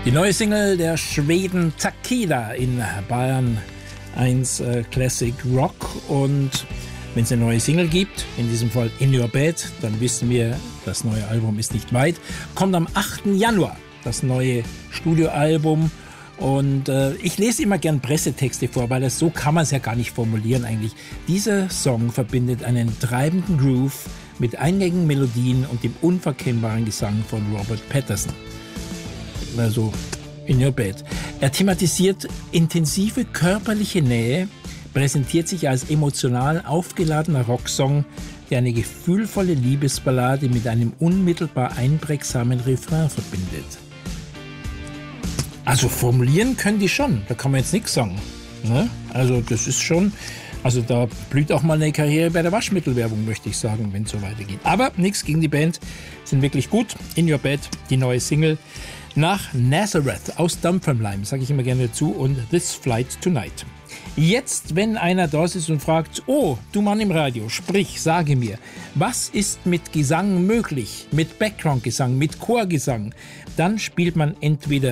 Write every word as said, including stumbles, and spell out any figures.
Die neue Single der Schweden Takida in Bayern eins äh, Classic Rock. Und wenn es eine neue Single gibt, in diesem Fall In Your Bed, dann wissen wir, das neue Album ist nicht weit. Kommt am achten Januar das neue Studioalbum. Und äh, ich lese immer gern Pressetexte vor, weil das so kann man es ja gar nicht formulieren eigentlich. Dieser Song verbindet einen treibenden Groove mit eingängigen Melodien und dem unverkennbaren Gesang von Robert Patterson. Also In Your Bed. Er thematisiert intensive körperliche Nähe, präsentiert sich als emotional aufgeladener Rocksong, der eine gefühlvolle Liebesballade mit einem unmittelbar einprägsamen Refrain verbindet. Also formulieren können die schon, da kann man jetzt nichts sagen. Ne? Also das ist schon, also da blüht auch mal eine Karriere bei der Waschmittelwerbung, möchte ich sagen, wenn es so weitergeht. Aber nichts gegen die Band, sind wirklich gut. In Your Bed, die neue Single. Nach Nazareth aus Dunfermline, sage ich immer gerne dazu, und This Flight Tonight. Jetzt, wenn einer da ist und fragt, oh, du Mann im Radio, sprich, sage mir, was ist mit Gesang möglich, mit Background-Gesang, mit Chorgesang, dann spielt man entweder